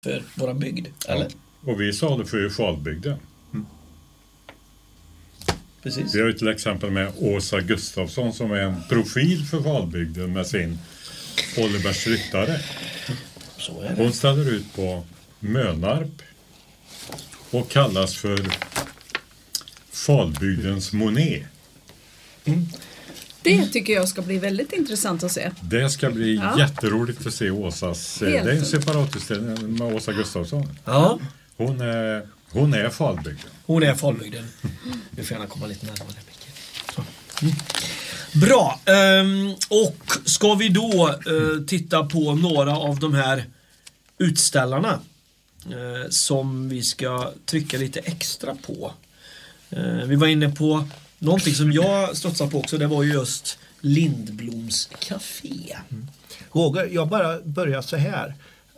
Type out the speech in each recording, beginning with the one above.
för våra bygd, eller? Och vi sa det för Falbygden. Precis. Vi har ju till exempel med Åsa Gustafsson som är en profil för Falbygden med sin Oliver Ryttare. Så är det. Hon ställer ut på Mönarp och kallas för Falbygdens Monet. Det tycker jag ska bli väldigt intressant att se. Det ska bli jätteroligt att se Åsas. Det är en separatutställning med Åsa Gustafsson. Ja. Hon är Falbygden. Hon är Falbygden. Du får gärna komma lite närmare. Bra. Och ska vi då titta på några av de här utställarna som vi ska trycka lite extra på. Vi var inne på någonting som jag stötsade på också. Det var ju just Lindbloms café. Roger, jag bara börjar så här.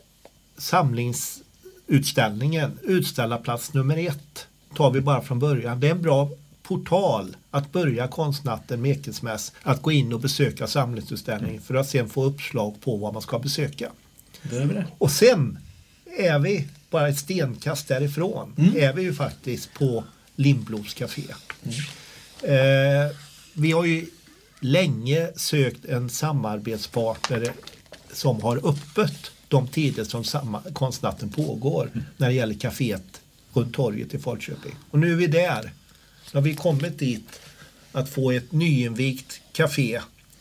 Samlingsutställningen, utställarplats nummer 1 tar vi bara från början. Det är en bra portal att börja konstnatten med Ekensmäss, att gå in och besöka samlingsutställningen för att sen få uppslag på vad man ska besöka. Och sen är vi bara ett stenkast därifrån. Är vi ju faktiskt på Lindbloms café. Vi har ju länge sökt en samarbetspartner som har öppet de tider som konstnatten pågår när det gäller kaféet runt torget i Falköping. Och nu är vi där. Nu har vi kommit dit att få ett nyinvigt café.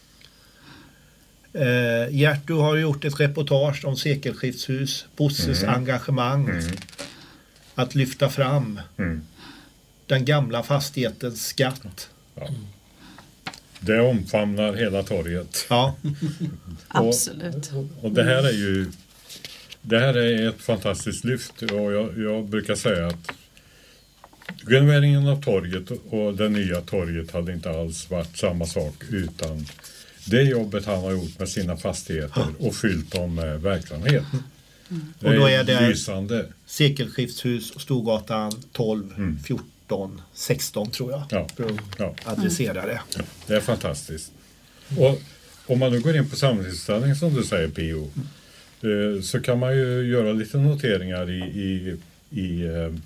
Gert, du har gjort ett reportage om sekelskiftshus, Bosses engagemang att lyfta fram den gamla fastighetens skatt. Ja. Det omfamnar hela torget. Ja. Absolut. Och det här är ett fantastiskt lyft, och jag brukar säga att renoveringen av torget och det nya torget hade inte alls varit samma sak utan det jobbet han har gjort med sina fastigheter och fyllt dem med verksamhet. Det Och då är det lysande. sekelskiftshus och Storgatan 12, 14, 16 tror jag. Ja. För att adressera det. Det är fantastiskt. Och om man nu går in på samlingsutställningen som du säger, Pio, så kan man ju göra lite noteringar i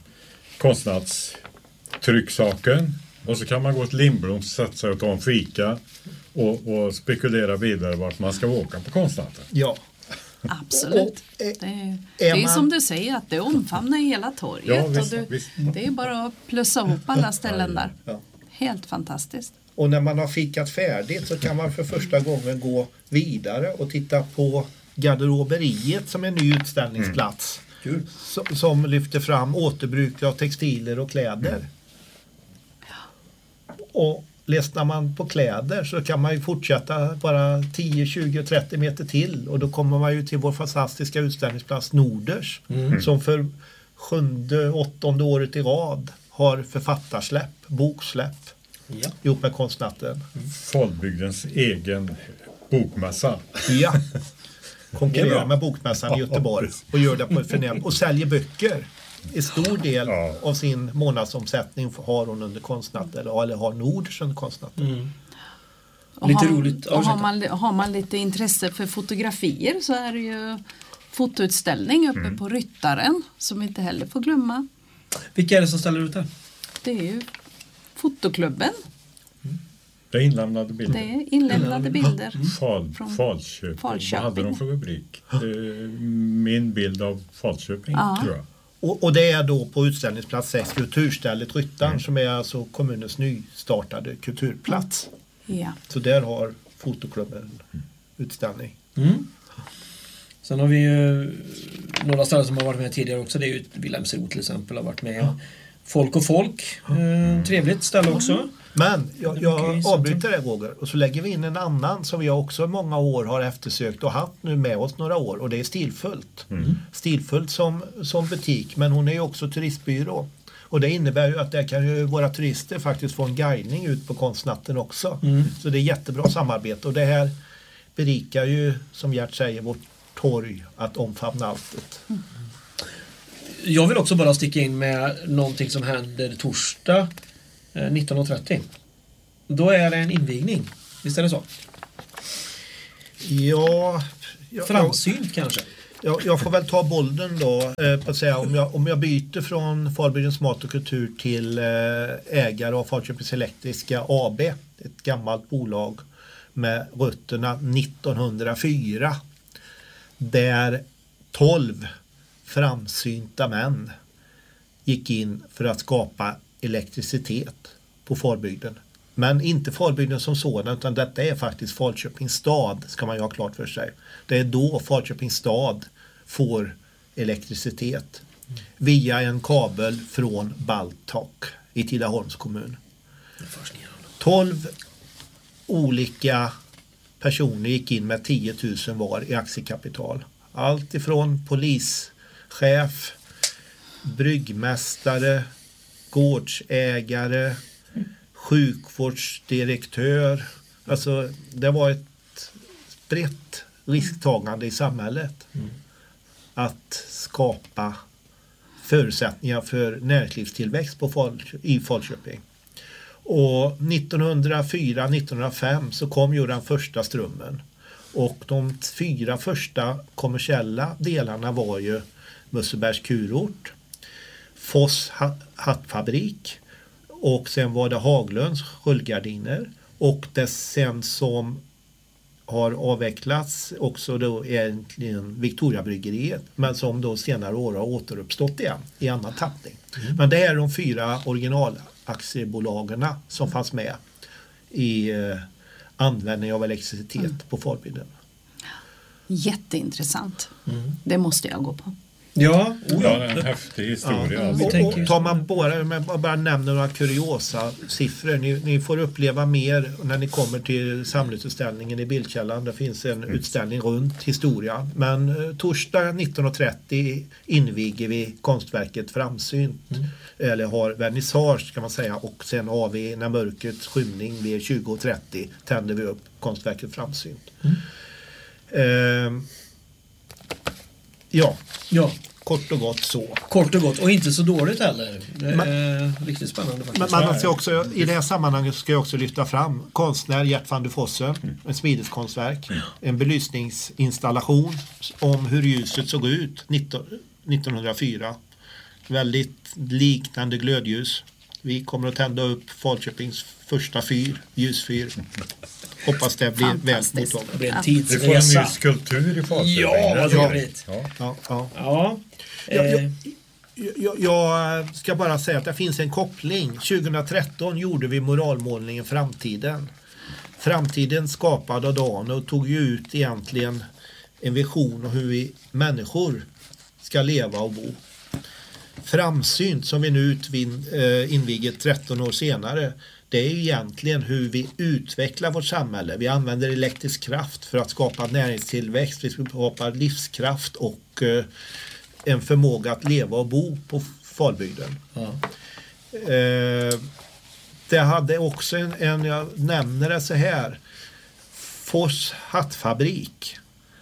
konstnadstrycksaken, och så kan man gå till Lindbloms, sätta sig och ta en fika och spekulera vidare vart man ska åka på konstnaden. Ja. Absolut. Det är som du säger, att det omfamnar hela torget. Ja, visst, och visst. Det är bara att plussa ihop alla ställen där. Ja. Helt fantastiskt. Och när man har fikat färdigt så kan man för första gången gå vidare och titta på garderoberiet som är en ny utställningsplats. Som lyfter fram återbruk av textiler och kläder. Och ledsnar man på kläder så kan man ju fortsätta bara 10, 20, 30 meter till, och då kommer man ju till vår fantastiska utställningsplats Norders som för 7:e, 8:e året i rad har författarsläpp, boksläpp ihop med konstnatten. Falbygdens egen bokmässa. Ja. Konkurrerar med bokmässan i Göteborg och gör det på ett förnämligt och säljer böcker. En stor del av sin månadsomsättning har hon under konstnatten, eller har Norders under konstnatten. Lite roligt. Och har man lite intresse för fotografier så är det ju fotoutställning uppe på Ryttaren som vi inte heller får glömma. Vilka är det som ställer ut här? Det är ju fotoklubben. Det är inlämnade bilder. Det är inlämnade bilder. Falköping. Vad hade de för rubrik? Min bild av Falköping, tror jag. Och det är då på utställningsplats 6, kulturstället Ryttaren, som är alltså kommunens nystartade kulturplats. Ja. Så där har fotoklubben utställning. Sen har vi ju några ställen som har varit med tidigare också. Det är ju Wilhelmsro till exempel, har varit med. Folk och folk. Trevligt ställe också. Men jag avbryter det, Roger, och så lägger vi in en annan som vi också många år har eftersökt och haft nu med oss några år, och det är Stilfullt. Stilfullt som butik, men hon är ju också turistbyrå. Och det innebär ju att där kan ju våra turister faktiskt få en guidning ut på konstnatten också. Så det är jättebra samarbete, och det här berikar ju, som Gert säger, vårt torg att omfamna alltet. Jag vill också bara sticka in med någonting som händer torsdag 19.30. Då är det en invigning. Visst är det så? Ja. Framsynt kanske. Jag får väl ta bollen då på att säga om jag byter från Falbygdens mat och kultur till ägare av Falköpings Elektriska AB, ett gammalt bolag med rötterna 1904, där 12 framsynta män gick in för att skapa elektricitet på Falbygden. Men inte Falbygden som sådan, utan detta är faktiskt Falköpings stad, ska man ju ha klart för sig. Det är då Falköpings stad får elektricitet via en kabel från Baltok i Tidaholms kommun. 12 olika personer gick in med 10 000 var i aktiekapital. Allt ifrån polischef, bryggmästare, gårdsägare, sjukvårdsdirektör. Alltså det var ett brett risktagande i samhället att skapa förutsättningar för näringslivstillväxt i Falköping. Och 1904-1905 så kom ju den första strömmen. Och de 4 första kommersiella delarna var ju Musselbergs kurort, Foss hattfabrik, och sen var det Haglunds rullgardiner, och det sen som har avvecklats också då egentligen Victoriabryggeriet, men som då senare år har återuppstått igen i annan tappning. Men det är de 4 originalaktiebolagen som fanns med i användning av elektricitet på Falbygden. Jätteintressant. Det måste jag gå på. Ja, det är en häftig historia. Ja. Och tar man bara nämner några kuriosa siffror. Ni får uppleva mer när ni kommer till samlingsutställningen i Bildkällan. Det finns en utställning runt historia. Men torsdag 19.30 inviger vi konstverket Framsynt. Eller har vernissage kan man säga. Och sen har vi när mörkrets skymning vid 20.30 tänder vi upp konstverket Framsynt. Ja. Kort och gott så. Kort och gott, och inte så dåligt heller. Det är riktigt spännande faktiskt. Men man ska också, i det här sammanhanget ska jag också lyfta fram konstnär Gert van der Fosse, en smideskonstverk, en belysningsinstallation om hur ljuset såg ut 1904. Väldigt liknande glödljus. Vi kommer att tända upp Falköpings första ljusfyr. Hoppas det blir väl mottaget. Det blir en Vi får en tidsresa. ny skulptur i Falköping. Ja, vad trevligt. Ja. Jag ska bara säga att det finns en koppling. 2013 gjorde vi moralmålningen Framtiden. Framtiden skapad av dagen och tog ju ut egentligen en vision om hur vi människor ska leva och bo. Framsynt som vi nu inviger 13 år senare, det är egentligen hur vi utvecklar vårt samhälle. Vi använder elektrisk kraft för att skapa näringstillväxt, vi skapar livskraft och en förmåga att leva och bo på Falbygden. Det hade också jag nämner det så här, Foss hattfabrik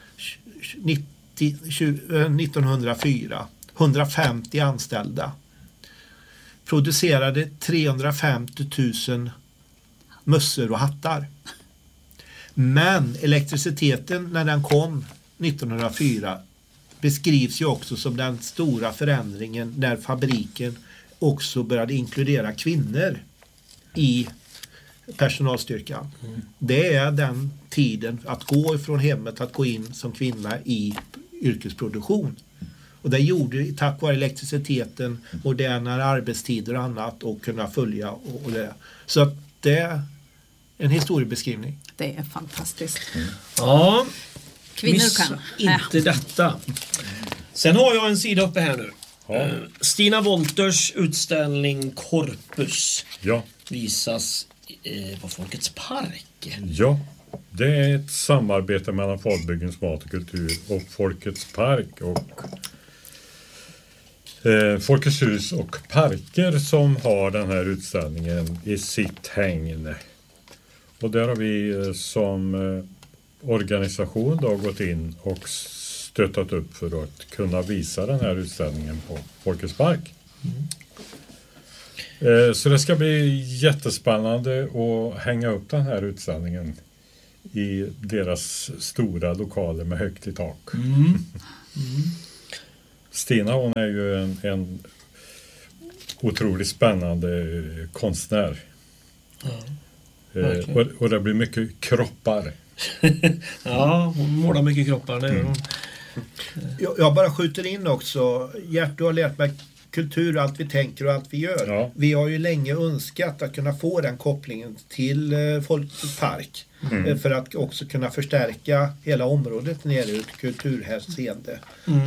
1904, 150 anställda, producerade 350 000 mössor och hattar. Men elektriciteten när den kom 1904 beskrivs ju också som den stora förändringen när fabriken också började inkludera kvinnor i personalstyrkan. Det är den tiden att gå ifrån hemmet att gå in som kvinna i yrkesproduktion. Och det gjorde tack vare elektriciteten, modernare arbetstider och annat och kunna följa och det. Så att det är en historiebeskrivning. Det är fantastiskt. Ja, Kvinnor kan. Inte detta. Sen har jag en sida uppe här nu. Stina Wolters utställning Corpus visas på Folkets park. Ja, det är ett samarbete mellan Falbygdens mat och kultur och Folkets park och Folkets hus och parker som har den här utställningen i sitt hägn. Och där har vi som organisation då gått in och stöttat upp för att kunna visa den här utställningen på Folkets park. Så det ska bli jättespännande att hänga upp den här utställningen i deras stora lokaler med högt i tak. Stina, hon är ju en otroligt spännande konstnär. Och det blir mycket kroppar. Ja, hon målar mycket kroppar. Det hon. Jag bara skjuter in också. Gert, du har lärt mig kultur, allt vi tänker och allt vi gör. Ja. Vi har ju länge önskat att kunna få den kopplingen till Folkets park. För att också kunna förstärka hela området när det gäller kulturhänseende.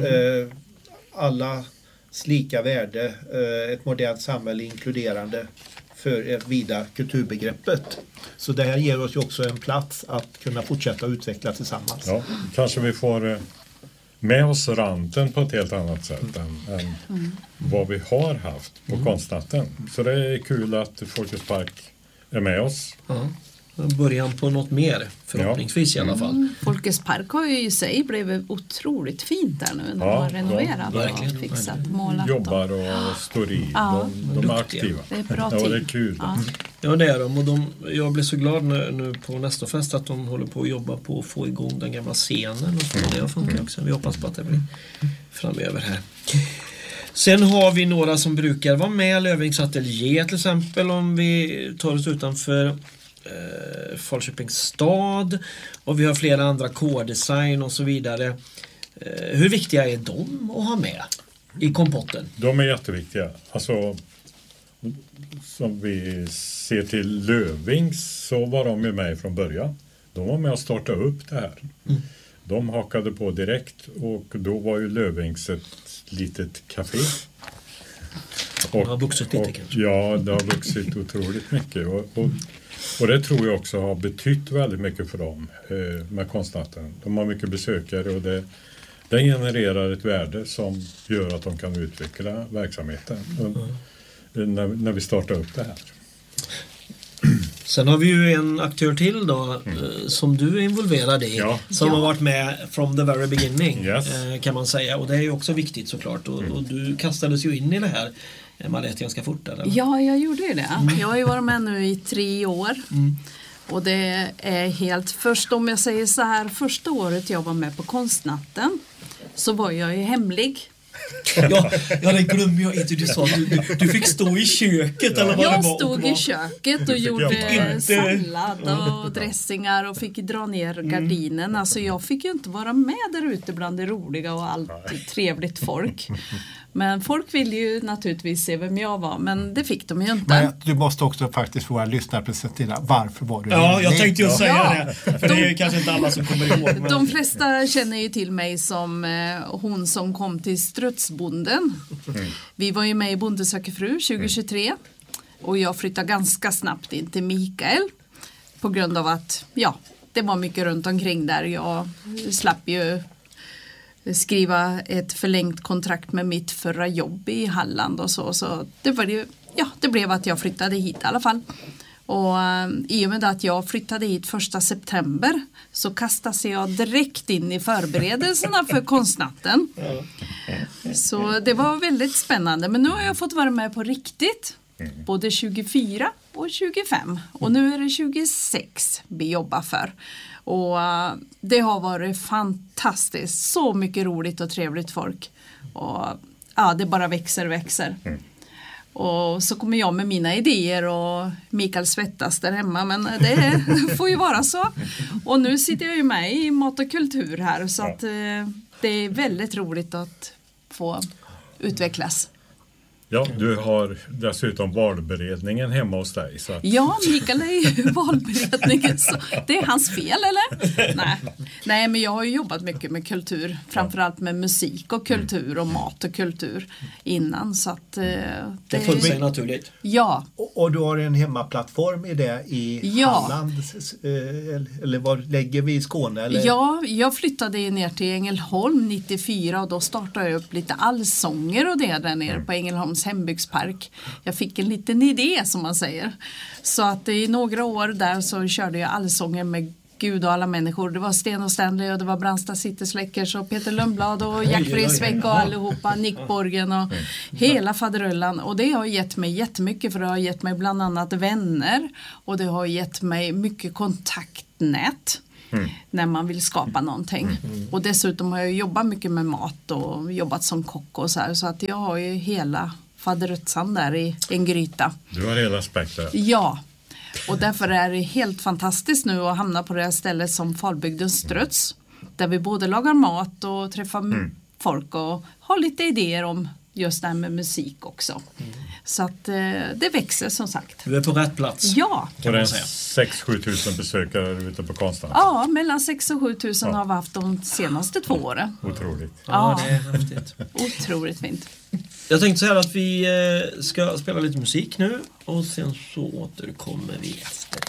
Allas lika värde, ett modernt samhälle inkluderande för ett vida kulturbegreppet. Så det här ger oss ju också en plats att kunna fortsätta utveckla tillsammans. Ja, kanske vi får med oss randen på ett helt annat sätt än vad vi har haft på konstnatten. Så det är kul att Folkets park är med oss. Ja. Början på något mer, förhoppningsvis i alla fall. Folkets park har ju i sig blivit otroligt fint där nu när de har renoverat och fixat, målat. Jobbar och står i. De är aktiva. Det är bra det är kul. Ja, det är de. Och jag blev så glad nu på nästa fest att de håller på att jobba på att få igång den gamla scenen och så. Det funkar också. Vi hoppas på att det blir framöver här. Sen har vi några som brukar vara med, Lövings ateljé till exempel, om vi tar oss utanför Falköpings stad, och vi har flera andra K-design och så vidare. Hur viktiga är de att ha med i kompotten? De är jätteviktiga. Alltså, som vi ser till Lövings så var de ju med från början. De var med att starta upp det här. De hakade på direkt, och då var ju Lövings ett litet café. Det har vuxit lite kanske. Ja, det har vuxit otroligt mycket. Och det tror jag också har betytt väldigt mycket för dem med konstnatten. De har mycket besökare, och det genererar ett värde som gör att de kan utveckla verksamheten när vi startar upp det här. Sen har vi ju en aktör till då som du är involverad i, som har varit med from the very beginning, kan man säga. Och det är ju också viktigt såklart. Och du kastades ju in i det här, Mariette, ganska fort. Eller? Ja, jag gjorde ju det. Jag har ju varit med nu i 3 år. Och det är helt först, om jag säger så här, första året jag var med på konstnatten så var jag ju hemlig. Ja, det glömmer jag inte. Du sa du fick stå i köket, eller vad jag det var. Stod i köket och gjorde sallad och dressingar och fick dra ner gardinen. Alltså jag fick ju inte vara med där ute bland det roliga och allt trevligt folk. Men folk ville ju naturligtvis se vem jag var, men det fick de ju inte. Men du måste också faktiskt få våra lyssnare presentera varför var du Ja, jag tänkte ju säga det. För det är ju kanske inte alla som kommer ihåg. Men... De flesta känner ju till mig som hon som kom till Strutsbonden. Vi var ju med i Bonde söker fru 2023. Och jag flyttade ganska snabbt in till Mikael. På grund av att, det var mycket runt omkring där. Jag slapp ju skriva ett förlängt kontrakt med mitt förra jobb i Halland och så det var ju, det blev att jag flyttade hit i alla fall. Och i och med att jag flyttade hit 1 september så kastades jag direkt in i förberedelserna för konstnatten. Så det var väldigt spännande, men nu har jag fått vara med på riktigt. Både 24 och 25. Och nu är det 26 vi jobbar för. Och det har varit fantastiskt. Så mycket roligt och trevligt folk. Och det bara växer. Och så kommer jag med mina idéer och Mikael svettas där hemma. Men det får ju vara så. Och nu sitter jag ju med i mat och kultur här. Så att det är väldigt roligt att få utvecklas. Ja, du har dessutom valberedningen hemma hos dig. Så att... Ja, Mikael är ju valberedningen. Så det är hans fel, eller? Nej, men jag har ju jobbat mycket med kultur. Framförallt med musik och kultur och mat och kultur innan. Så att, det föll sig naturligt. Ja. Och du har en hemmaplattform i det i Halland? Eller var lägger vi i Skåne? Eller? Ja, jag flyttade ner till Ängelholm 94 och då startade jag upp lite allsånger och det där nere på Ängelholms hembygdspark. Jag fick en liten idé som man säger. Så att i några år där så körde jag allsånger med Gud och alla människor. Det var Sten och Stanley och det var Brandsta City Släckers och Peter Lundblad och Jack Fresbeck och allihopa, Nick Borgen och hela faderullan. Och det har gett mig jättemycket, för det har gett mig bland annat vänner och det har gett mig mycket kontaktnät. när man vill skapa någonting. Och dessutom har jag jobbat mycket med mat och jobbat som kock och så att jag har ju hela faderutsan där i en gryta. Du har hela spektrat. Ja, och därför är det helt fantastiskt nu att hamna på det här stället som Falbygdens Struts, där vi både lagar mat och träffar folk och har lite idéer om just det här med musik också. Så att det växer som sagt. Du är på rätt plats. Ja. Och det är 6-7 tusen besökare ute på Konstans. Ja, mellan 6 och 7 tusen har vi haft de senaste 2 åren. Otroligt. Ja, det är häftigt. Otroligt fint. Jag tänkte så här att vi ska spela lite musik nu och sen så återkommer vi efter.